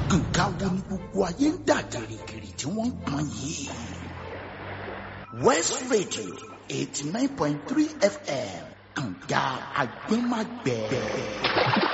nǹkan wo ni gbogbo ayé ń dà gìrìgìrì tí wọ́n ń pọn yìí. West Radio 89.3 FM kànga agbẹ́màgbẹ́.